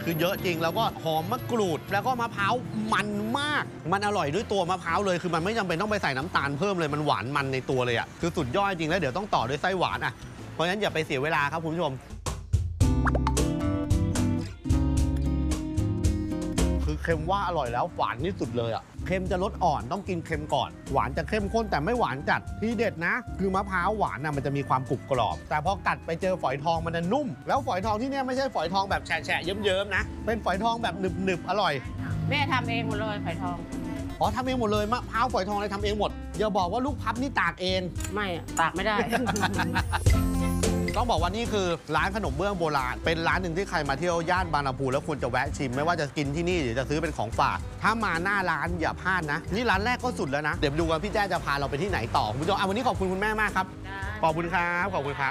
คือเยอะจริงแล้วก็หอมมะกรูดแล้วก็มะพร้าวมันมากมันอร่อยด้วยตัวมะพร้าวเลยคือมันไม่จำเป็นต้องไปใส่น้ำตาลเพิ่มเลยมันหวานมันในตัวเลยอ่ะคือสุดยอดจริงแล้วเดี๋ยวต้องต่อด้วยไส้หวานอ่ะเพราะฉะนั้นอย่าไปเสียเวลาครับคุณผู้ชมคือเค็มว่าอร่อยแล้วหวานที่สุดเลยอ่ะเค็มจะลดอ่อนต้องกินเค็มก่อนหวานจะเข้มข้นแต่ไม่หวานจัดที่เด็ดนะคือมะพร้าวหวานน่ะมันจะมีความกรุบกรอบแต่พอกัดไปเจอฝอยทองมันจะนุ่มแล้วฝอยทองที่นี่ไม่ใช่ฝอยทองแบบแฉะๆเยิ้มๆนะเป็นฝอยทองแบบหนึบๆอร่อยแม่ทำเองหมดเลยฝอยทองอ๋อทำเองหมดเลยมะพร้าวฝอยทองอะไรทำเองหมดอย่าบอกว่าลูกพับนี่ตากเองไม่ตากไม่ได้ต้องบอกว่านี่คือร้านขนมเบื้องโบราณเป็นร้านหนึ่งที่ใครมาเที่ยวย่านบางลำพูแล้วควรจะแวะชิมไม่ว่าจะกินที่นี่หรือจะซื้อเป็นของฝากถ้ามาหน้าร้านอย่าพลาดนะนี่ร้านแรกก็สุดแล้วนะเดี๋ยวดูกันพี่แจ้จะพาเราไปที่ไหนต่อคุณผู้ชมวันนี้ขอบคุณคุณแม่มากครับขอบคุณครับขอบคุณครับ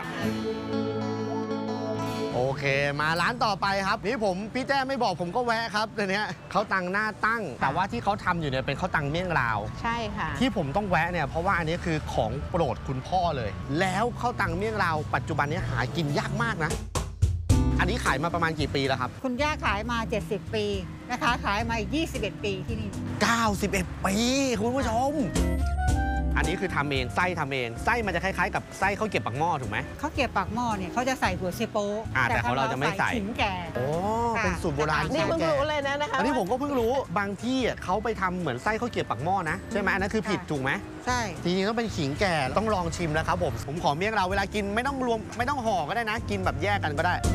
โอเคมาร้านต่อไปครับนี่พี่แจ้ไม่บอกผมก็แวะครับเนี้ยเขาตังหน้าตั้งแต่ว่าที่เขาทำอยู่เนี่ยเป็นข้าวตังเมี่ยงลาวใช่ค่ะที่ผมต้องแวะเนี่ยเพราะว่าอันนี้คือของโปรดคุณพ่อเลยแล้วข้าวตังเมี่ยงลาวปัจจุบันนี้หากินยากมากนะอันนี้ขายมาประมาณกี่ปีแล้วครับคุณย่าขายมา70 ปีนะคะขายมาอีก21 ปีที่นี่ 91 ปีคุณผู้ชมอันนี้คือทำเองไส้ทำเองไส้มันจะคล้ายๆกับไส้ข้าวเกรี๊ยวปากหม้อถูกไหมข้าวเกรี๊ยวปากหม้อเนี่ยเขาจะใส่หัวเชโป๊แต่ของเราจะไม่ใส่ขิงแก่โอ้เป็นสูตรโบราณนี่เพิ่งรู้เลยนะคะอันนี้ผมก็เพิ่งรู้บางที่เขาไปทำเหมือนไส้ข้าวเกรี๊ยวปากหม้อนะใช่ไหมอันนั้นคือผิดถูกไหมใช่จริงๆต้องเป็นขิงแก่ต้องลองชิมแล้วครับผมขอเมี่ยงเราเวลากินไม่ต้องรวมไม่ต้องห่อก็ได้นะกินแบบแยกกันก็ได้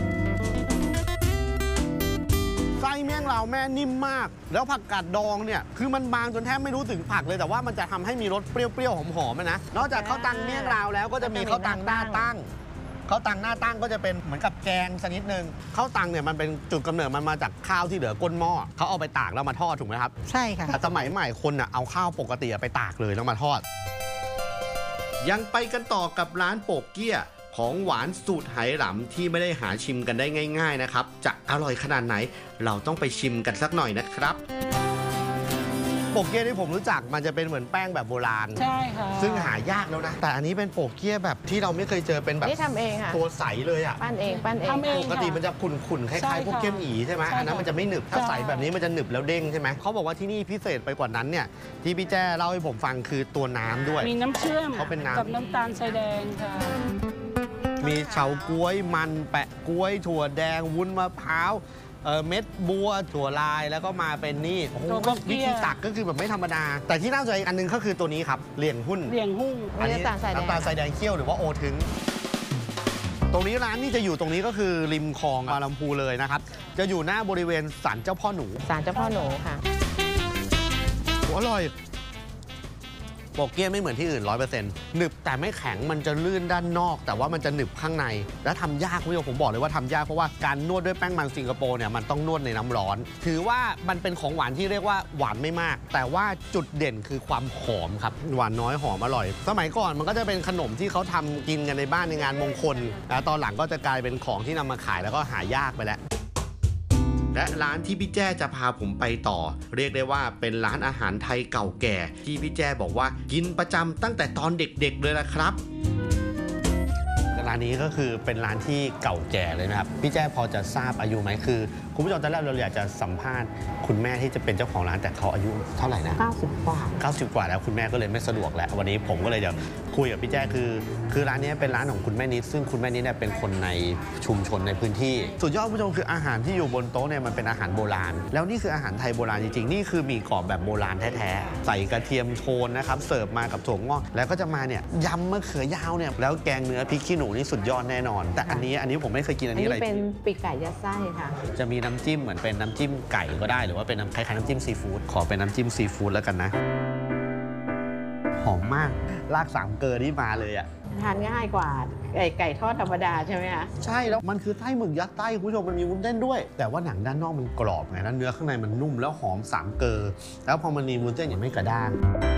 ไส้เมี่ยงเราแม่นิ่มมากแล้วผักกาดดองเนี่ยคือมันบางจนแทบไม่รู้ถึงผักเลยแต่ว่ามันจะทำให้มีรสเปรี้ยวๆหอมๆนะนอกจากข้าวตังเมี่ยงเราแล้วก็จะมีข้าวตังหน้าตั้งข้าวตังหน้าตั้งก็จะเป็นเหมือนกับแกงสักนิดนึงข้าวตังเนี่ยมันเป็นจุดกำเนิดมันมาจากข้าวที่เหลือก้นหม้อเขาเอาไปตากแล้วมาทอดถูกไหมครับใช่ค่ะแต่สมัยใหม่คนอ่ะเอาข้าวปกติไปตากเลยแล้วมาทอดยังไปกันต่อกับร้านโปกเกี้ยของหวานสูตรไหหลำที่ไม่ได้หาชิมกันได้ง่ายๆนะครับจะอร่อยขนาดไหนเราต้องไปชิมกันสักหน่อยนะครับโปกเกี้ยที่ผมรู้จักมันจะเป็นเหมือนแป้งแบบโบราณใช่ค่ะซึ่งหายากแล้วนะแต่อันนี้เป็นโปกเกี้ยแบบที่เราไม่เคยเจอเป็นแบบนี่ทำเองค่ะตัวใสเลยอ่ะปั้นเองปกติมันจะขุ่นๆคล้ายๆพวกเกี๊ยวอีใช่ไหมอันนั้นมันจะไม่หนึบถ้าใสแบบนี้มันจะหนึบแล้วเด้งใช่ไหมเขาบอกว่าที่นี่พิเศษไปกว่านั้นเนี่ยที่พี่แจ้เล่าให้ผมฟังคือตัวน้ำด้วยมีน้ำเชื่อมเขาเป็นน้ำกับน้ำตาลทรายแดงค่ะมีเฉาก๊วยมันแปะก๊วยถั่วแดงวุ้นมะพร้าวเม็ดบัวถั่วลายแล้วก็มาเป็นนี่โอ้โหก็วิธีตักก็คือแบบไม่ธรรมดาแต่ที่น่าสนใจอันนึงก็คือตัวนี้ครับเหลี่ยงหุ้นอันนี้น้ำตาลทรายแดงเคี่ยวหรือว่าโอทึงตรงนี้ร้านนี่จะอยู่ตรงนี้ก็คือริมคลองบางลำพูเลยนะครับจะอยู่หน้าบริเวณศาลเจ้าพ่อหนูค่ะอร่อยโปกเกี้ยไม่เหมือนที่อื่น 100% หนึบแต่ไม่แข็งมันจะลื่นด้านนอกแต่ว่ามันจะหนึบข้างในและทำยากคุณผู้ชมผมบอกเลยว่าทำยากเพราะว่าการนวดด้วยแป้งมันสิงคโปร์เนี่ยมันต้องนวดในน้ำร้อนถือว่ามันเป็นของหวานที่เรียกว่าหวานไม่มากแต่ว่าจุดเด่นคือความหอมครับหวานน้อยหอมอร่อยสมัยก่อนมันก็จะเป็นขนมที่เขาทำกินกันในบ้านในงานมงคลแล้วตอนหลังก็จะกลายเป็นของที่นำมาขายแล้วก็หายากไปแล้วและร้านที่พี่แจ้จะพาผมไปต่อเรียกได้ว่าเป็นร้านอาหารไทยเก่าแก่ที่พี่แจ้บอกว่ากินประจำตั้งแต่ตอนเด็กๆเลยละครับร้านนี้ก็คือเป็นร้านที่เก่าแก่เลยนะครับพี่แจ้พอจะทราบอายุไหมคือคุณผู้ชมตอนแรกเราอยากจะสัมภาษณ์คุณแม่ที่จะเป็นเจ้าของร้านแต่เขาอายุเท่าไหร่นะ 90 กว่าแล้วคุณแม่ก็เลยไม่สะดวกแล้ววันนี้ผมก็เลยจะคุยกับพี่แจ้คือร้านนี้เป็นร้านของคุณแม่นิดซึ่งคุณแม่นิดเนี่ยเป็นคนในชุมชนในพื้นที่สุดยอดผู้ชมคืออาหารที่อยู่บนโต๊ะเนี่ยมันเป็นอาหารโบราณแล้วนี่คืออาหารไทยโบราณจริงๆนี่คือหมี่กรอบแบบโบราณแท้ๆใส่กระเทียมโทนนะครับเสิร์ฟมากับถั่วงอกแล้วก็จะมาเนี่ยยำมะเขือยาวเนี่ยแล้วแกงเนื้อพริกขี้หนูนี่สุดยอดแน่นอนแต่อันนี้ผมไม่เคยกินอันนี้อะไรเป็นปีกไก่ยัดไส้ค่ะจะมีน้ำจิ้มเหมือนเป็นน้ำจิ้มไก่ก็ได้หรือว่าเป็นคล้ายๆน้ำจิ้มซีฟู้ดขอเป็นน้ำจิ้มซีฟู้ดแล้วกันนะหอมมากราก3เกลือที่มาเลยอ่ะทานง่ายกว่าไก่ทอดธรรมดาใช่ไหมคะใช่แล้วมันคือไส้หมึกยัดไส้คุณผู้ชมมันมีวุ้นเส้นด้วยแต่ว่าหนังด้านนอกมันกรอบไงแล้วเนื้อข้างในมันนุ่มแล้วหอม3เกลือแล้วพอมันมีวุ้นเส้นอย่างไม่กระด้าง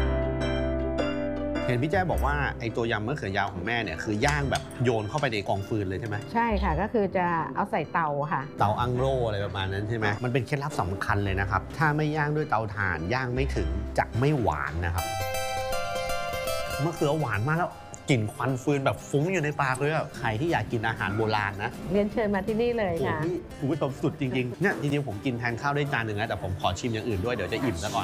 เห็นพี่แจ้บอกว่าไอ้ตัวยำมะเขือยาวของแม่เนี่ยคือย่างแบบโยนเข้าไปในกองฟืนเลยใช่ไหมใช่ค่ะก็คือจะเอาใส่เตาค่ะเตาอังโลอะไรประมาณนั้นใช่ไหมมันเป็นเคล็ดลับสำคัญเลยนะครับถ้าไม่ย่างด้วยเตาถ่านย่างไม่ถึงจะไม่หวานนะครับมะเขือหวานมากแล้วกลิ่นควันฟืนแบบฟุ้งอยู่ในปากเลยอะใครที่อยากกินอาหารโบราณนะเรียนเชิญมาที่นี่เลยโอ้โหค่ะพี่คุณผู้ชมสุดจริงๆเนี่ยจริงๆผมกินแทนข้าวได้จานหนึ่งนะแต่ผมขอชิมอย่างอื่นด้วยเดี๋ยวจะอิ่มซะก่อน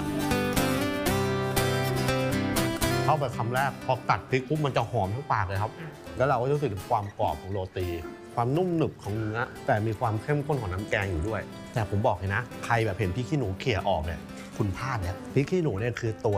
เข้าไปคำแรกพอตัดพริกปุ๊บมันจะหอมทั้งปากเลยครับ แล้วเราก็รู้สึกถึงความกรอบของโรตี ความนุ่มหนึบของเนื้อแต่มีความเข้มข้นของน้ำแกงอยู่ด้วย แต่ผมบอกเลยนะ ใครแบบเห็นพริกขี้หนูเขี่ยออกเนี่ยคุณพลาดแล้วพริกขี้หนูเนี่ยคือตัว